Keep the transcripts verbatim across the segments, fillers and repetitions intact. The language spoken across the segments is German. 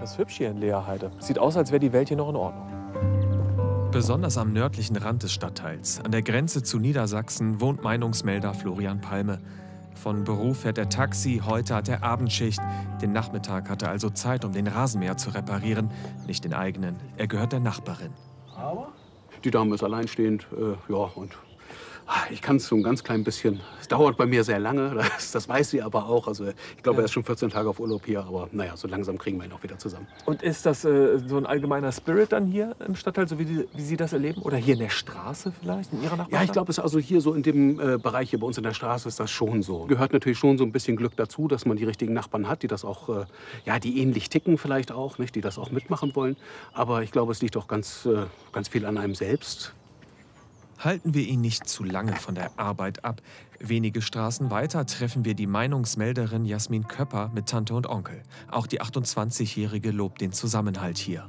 Das ist hübsch hier in Leerheide. Sieht aus, als wäre die Welt hier noch in Ordnung. Besonders am nördlichen Rand des Stadtteils, an der Grenze zu Niedersachsen, wohnt Meinungsmelder Florian Palme. Von Beruf fährt er Taxi, heute hat er Abendschicht. Den Nachmittag hat er also Zeit, um den Rasenmäher zu reparieren, nicht den eigenen. Er gehört der Nachbarin. Aber die Dame ist alleinstehend, äh, ja, und ich kann es so ein ganz klein bisschen. Es dauert bei mir sehr lange, das, das weiß sie aber auch. Also ich glaube, Ja. er ist schon vierzehn Tage auf Urlaub hier, aber naja, so langsam kriegen wir ihn auch wieder zusammen. Und ist das äh, so ein allgemeiner Spirit dann hier im Stadtteil, so wie, die, wie Sie das erleben? Oder hier in der Straße vielleicht, in Ihrer Nachbarschaft? Ja, ich glaube, es ist also hier so in dem äh, Bereich hier bei uns in der Straße ist das schon so. Gehört natürlich schon so ein bisschen Glück dazu, dass man die richtigen Nachbarn hat, die das auch, äh, ja, die ähnlich ticken vielleicht auch, nicht, die das auch mitmachen wollen. Aber ich glaube, es liegt auch ganz, äh, ganz viel an einem selbst. Halten wir ihn nicht zu lange von der Arbeit ab. Wenige Straßen weiter treffen wir die Meinungsmelderin Jasmin Köpper mit Tante und Onkel. Auch die achtundzwanzigjährige lobt den Zusammenhalt hier.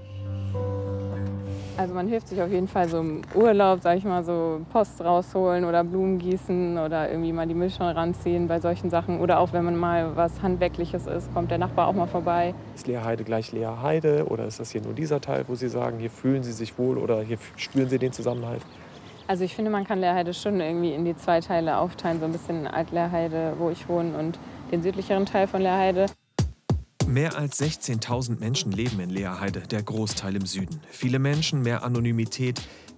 Also man hilft sich auf jeden Fall so im Urlaub, sag ich mal, so Post rausholen oder Blumen gießen oder irgendwie mal die Mülltonne ranziehen bei solchen Sachen. Oder auch wenn man mal was Handwerkliches ist, kommt der Nachbar auch mal vorbei. Ist Leerheide gleich Leerheide oder ist das hier nur dieser Teil, wo Sie sagen, hier fühlen Sie sich wohl oder hier spüren Sie den Zusammenhalt? Also ich finde, man kann Leerheide schon irgendwie in die zwei Teile aufteilen. So ein bisschen Alt-Leerheide, wo ich wohne, und den südlicheren Teil von Leerheide. Mehr als sechzehntausend Menschen leben in Leerheide, der Großteil im Süden. Viele Menschen, mehr Anonymität.